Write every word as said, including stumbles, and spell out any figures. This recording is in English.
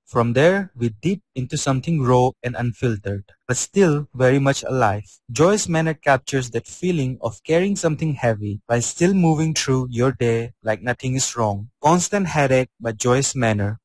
From there, we dip into something raw and unfiltered, but still very much alive. Joyous Manor captures that feeling of carrying something heavy while still moving through your day like nothing is wrong. Constant Headache by Joyous Manor